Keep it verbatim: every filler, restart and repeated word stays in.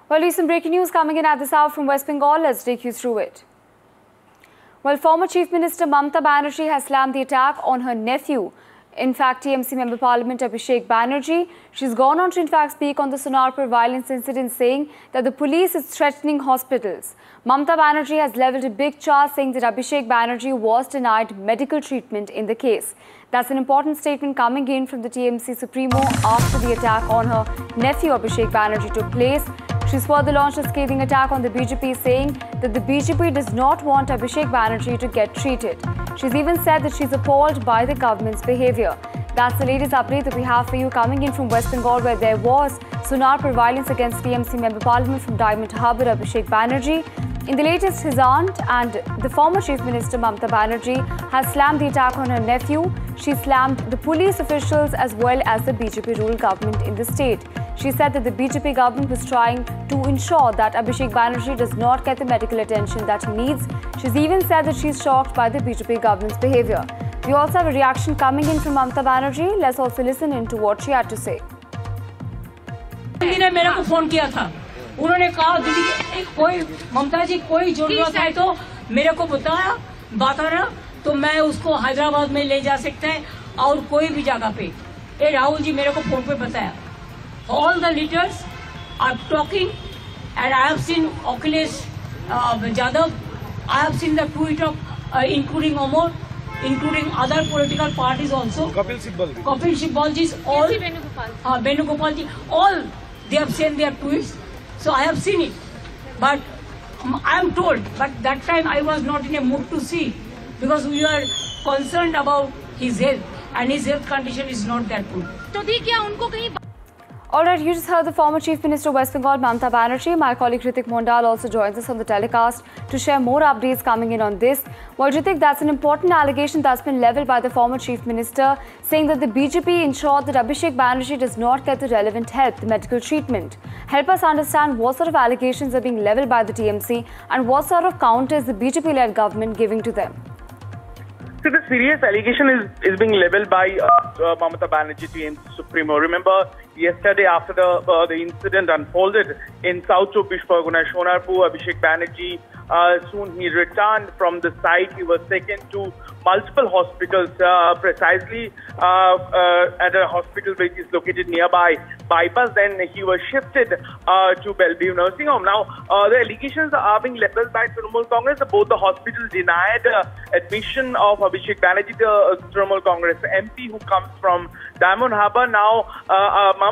Well, recent breaking news coming in at this hour from West Bengal. Let's take you through it. Well, former Chief Minister Mamata Banerjee has slammed the attack on her nephew. In fact, T M C Member Parliament Abhishek Banerjee, she's gone on to in fact speak on the Sonarpur violence incident, saying that the police is threatening hospitals. Mamata Banerjee has levelled a big charge, saying that Abhishek Banerjee was denied medical treatment in the case. That's an important statement coming in from the T M C Supremo after the attack on her nephew Abhishek Banerjee took place. She's further launched a scathing attack on the B J P, saying that the B J P does not want Abhishek Banerjee to get treated. She's even said that she's appalled by the government's behaviour. That's the latest update that we have for you coming in from West Bengal, where there was Sonarpur violence against T M C Member Parliament from Diamond Harbour Abhishek Banerjee. In the latest, his aunt and the former Chief Minister Mamata Banerjee has slammed the attack on her nephew. She slammed the police officials as well as the B J P-ruled government in the state. She said that the B J P government was trying to ensure that Abhishek Banerjee does not get the medical attention that he needs. She's even said that she's shocked by the B J P government's behaviour. We also have a reaction coming in from Mamata Banerjee. Let's also listen in to what she had to say. उन्होंने कहा दीदी कोई ममता जी कोई जरूरत है तो मेरे को बताया बताना तो मैं उसको हैदराबाद में ले जा सकता है और कोई भी जगह पे ये राहुल जी मेरे को फोन पे बताया all the leaders are talking and I have seen Akhilesh Yadav I have seen the tweet of including अमोर including other political parties also Kapil Sibal Kapil Sibal ji all uh, Venugopal ji all they have sent their tweets. So I have seen it, but um, I am told, but that time I was not in a mood to see because we are concerned about his health and his health condition is not that good. तो दी क्या उनको कहीं Alright, you just heard the former Chief Minister of West Bengal, Mamata Banerjee. My colleague Ritik Mondal also joins us on the telecast to share more updates coming in on this. Well, Ritik, that's an important allegation that's been levelled by the former Chief Minister, saying that the B J P ensured that Abhishek Banerjee does not get the relevant help, the medical treatment. Help us understand what sort of allegations are being levelled by the T M C and what sort of counters the B J P-led government giving to them. So the serious allegation is, is being levelled by uh, uh, Mamata Banerjee, T M C Supremo. Remember, yesterday after the uh, the incident unfolded in South Chowbish Pargana, Sonarpur, Abhishek Banerjee, uh, soon he returned from the site. He was taken to multiple hospitals, uh, precisely uh, uh, at a hospital which is located nearby bypass. Then he was shifted uh, to Bellevue Nursing Home. Now, uh, the allegations are being levelled by Trinamool Congress. Both the hospitals denied uh, admission of Abhishek Banerjee, the uh, Trinamool Congress M P who comes from Diamond Harbour. Now, uh, uh,